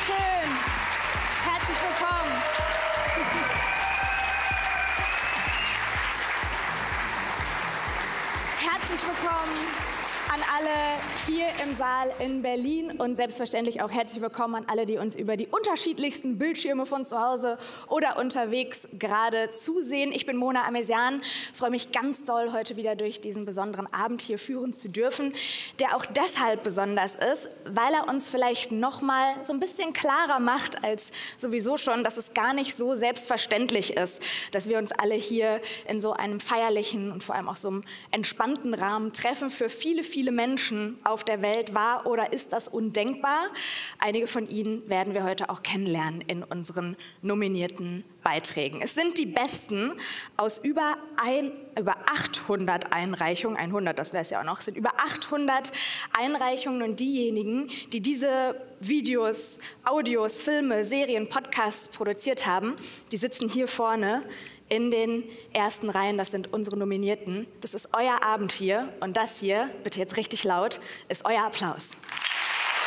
Dankeschön. Herzlich willkommen. Herzlich willkommen an alle hier im Saal in Berlin und selbstverständlich auch herzlich willkommen an alle, die uns über die unterschiedlichsten Bildschirme von zu Hause oder unterwegs gerade zusehen. Ich bin Mona Amesian, freue mich ganz doll, heute wieder durch diesen besonderen Abend hier führen zu dürfen, der auch deshalb besonders ist, weil er uns vielleicht noch mal so ein bisschen klarer macht als sowieso schon, dass es gar nicht so selbstverständlich ist, dass wir uns alle hier in so einem feierlichen und vor allem auch so einem entspannten Rahmen treffen. Für viele Menschen auf der Welt war oder ist das undenkbar. Einige von ihnen werden wir heute auch kennenlernen in unseren nominierten Beiträgen. Es sind die Besten aus über 800 Einreichungen, 100, das wäre es ja auch noch, sind über 800 Einreichungen und diejenigen, die diese Videos, Audios, Filme, Serien, Podcasts produziert haben, die sitzen hier vorne in den ersten Reihen, das sind unsere Nominierten. Das ist euer Abend hier und das hier, bitte jetzt richtig laut, ist euer Applaus.